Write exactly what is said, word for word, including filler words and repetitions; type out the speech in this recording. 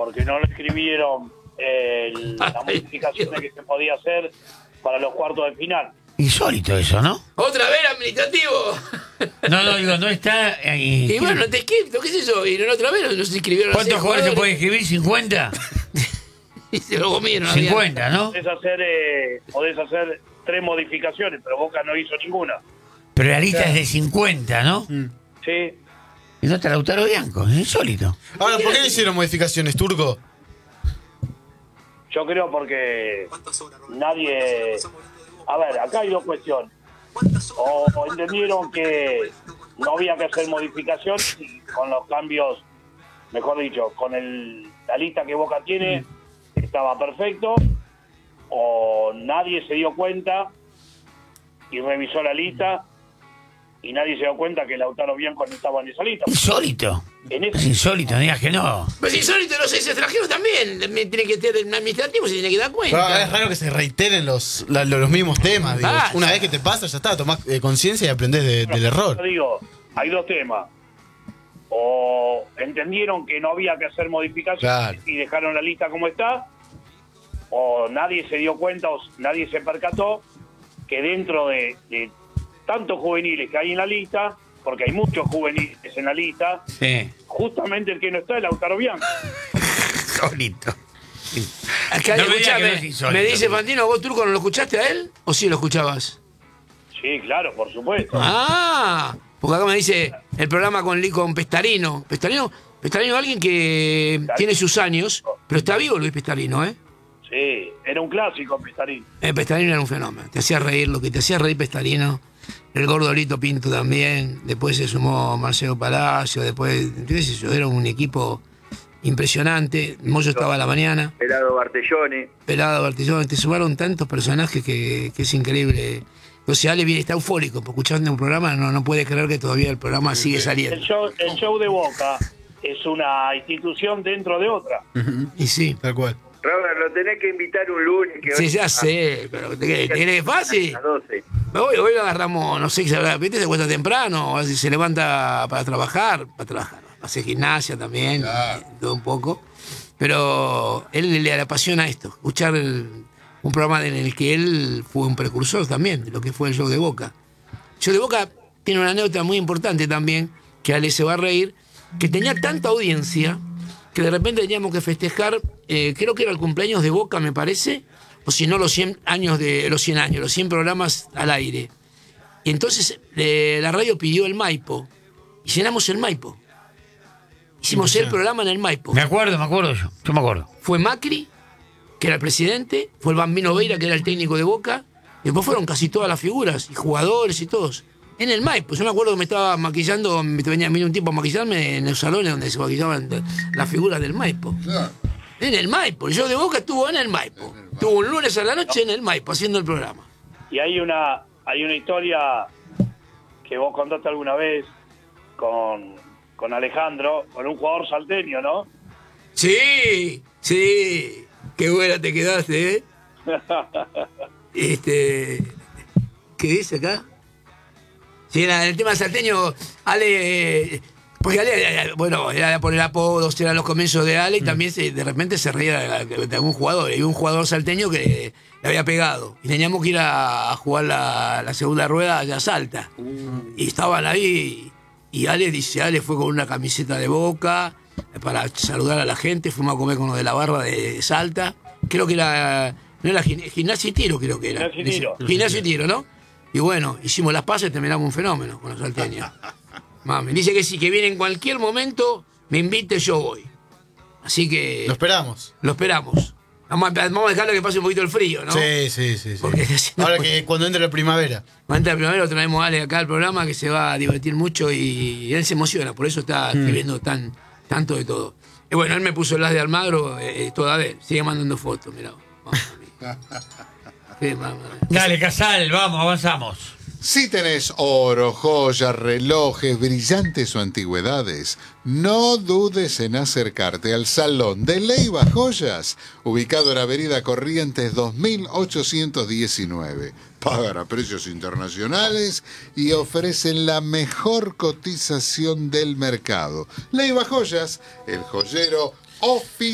porque no le escribieron eh, la modificación que se podía hacer para los cuartos de final. Insólito eso, ¿no? ¿Otra vez administrativo? No, no, digo, no está... ahí. Y bueno, te escrito, qué sé yo, y no otra vez no se inscribieron. ¿Cuántos jugadores se pueden escribir? ¿cincuenta? Y se lo comieron. cincuenta, ¿no? Podés hacer, eh, podés hacer tres modificaciones, pero Boca no hizo ninguna. Pero la lista es de cincuenta, ¿no? Mm. Sí. Y no está Lautaro Bianco, es insólito. Ahora, ¿por qué le hicieron modificaciones, Turco? Yo creo porque nadie... A ver, acá hay dos cuestiones. O, o entendieron que no había que hacer modificaciones y con los cambios, mejor dicho, con el, la lista que Boca tiene, estaba perfecto, o nadie se dio cuenta y revisó la lista y nadie se dio cuenta que Lautaro Bianco no estaba en esa lista. Insólito. En ese... Es insólito, no digas que no. Pues insólito, los seis extranjeros también. Tiene que tener un administrativo, se tiene que dar cuenta. Pero es raro que se reiteren los, la, los mismos temas. Digo. Ah, Una sí. vez que te pasa, ya está, tomás eh, conciencia y aprendés de, Bueno, del error. yo digo, hay dos temas. O entendieron que no había que hacer modificaciones Claro. y dejaron la lista como está, o nadie se dio cuenta o nadie se percató que dentro de, de tantos juveniles que hay en la lista, porque hay muchos juveniles en la lista, Sí. justamente el que no está es Lautaro Bianco. Insólito. Acá, No me digas escuchame, que no es insólito. me dice Fantino, ¿vos, Turco, no lo escuchaste a él? ¿O sí lo escuchabas? Sí, claro, por supuesto. Ah, porque acá me dice el programa con, Li- con Pestarino. Pestarino, Pestarino es alguien que tiene sus años, pero está vivo Luis Pestarino, ¿eh? Sí, era un clásico, Pestarín. Eh, Pestarino era un fenómeno. Te hacía reír, lo que te hacía reír Pestarino. El gordo Lito Pinto también. Después se sumó Marcelo Palacio. Después, qué sé yo, era un equipo impresionante. Moyo estaba a la mañana. Pelado Bartellone. Pelado, Bartillón. Te sumaron tantos personajes que, que es increíble. O sea, Ale viene, está eufórico. Porque escuchando un programa no, no puede creer que todavía el programa sigue El saliendo. show, el show de Boca es una institución dentro de otra. Y sí. Tal cual. Robert, lo tenés que invitar un lunes. Que Sí, hoy- ya sé. Pero ¿te crees te crees fácil? A las doce. Hoy, hoy lo agarramos, no sé si se habrá- ¿viste? Se cuesta temprano, a si se levanta para trabajar, para trabajar, hace gimnasia también, Claro. eh, todo un poco. Pero él le, le apasiona esto, escuchar el- un programa en el que él fue un precursor también de lo que fue el show de Boca. El show de Boca tiene una anécdota muy importante también, que Ale se va a reír, que tenía tanta audiencia que de repente teníamos que festejar, eh, creo que era el cumpleaños de Boca, me parece, o si no, los cien años de los cien años, los cien programas al aire. Y entonces eh, la radio pidió el Maipo y llenamos el Maipo. Hicimos el programa en el Maipo. Me acuerdo, me acuerdo yo. Yo me acuerdo. Fue Macri, que era el presidente, fue el Bambino Veira, que era el técnico de Boca, y después fueron casi todas las figuras, y jugadores y todos. En el Maipo, yo me acuerdo que me estaba maquillando, me venía vino un tiempo a maquillarme en los salones donde se maquillaban las figuras del Maipo. En el Maipo, el show de Boca estuvo en el Maipo. Estuvo un lunes a la noche en el Maipo haciendo el programa. Y hay una, hay una historia que vos contaste alguna vez con, con Alejandro, con un jugador salteño, ¿no? Sí, sí, qué buena te quedaste, ¿eh? Este, ¿qué dice acá? Sí, en el tema salteño, Ale, eh, porque Ale, eh, bueno, era por el apodo, eran los comienzos de Ale, y también se, de repente se reía de, de algún jugador. Y un jugador salteño que le había pegado. Y teníamos que ir a, a jugar la, la segunda rueda allá a Salta. Y estaban ahí, y Ale dice, Ale fue con una camiseta de Boca para saludar a la gente, fuimos a comer con lo de la barra de Salta. Creo que era, no era gim- gimnasia y tiro, creo que era. Gimnasia y tiro. Gimnasia y tiro, ¿no? Y bueno, hicimos las pases y terminamos un fenómeno con los salteños. Mami, dice que si que viene en cualquier momento, me invite, yo voy. Así que Lo esperamos. lo esperamos. Vamos a, vamos a dejarlo que pase un poquito el frío, ¿no? Sí, sí, sí. sí. Porque si no, Ahora pues- que cuando entre la primavera. Antes de la primavera lo traemos a Ale acá al programa, que se va a divertir mucho y él se emociona, por eso está escribiendo tan, tanto de todo. Y bueno, él me puso el las de Almagro eh, toda vez, sigue mandando fotos, mirá. Vamos, sí, mamá. Dale, Casal, vamos, avanzamos. Si tenés oro, joyas, relojes, brillantes o antigüedades, no dudes en acercarte al Salón de Leiva Joyas, ubicado en Avenida Corrientes dos mil ochocientos diecinueve. Pagan a precios internacionales y ofrecen la mejor cotización del mercado. Leiva Joyas, el joyero oficial.